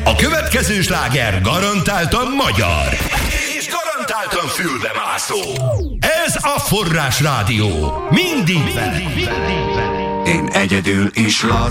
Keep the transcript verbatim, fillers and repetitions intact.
A következő sláger garantáltan magyar. És garantáltan fülbemászó. Ez a Forrás Rádió. Mindig vele. Én egyedül is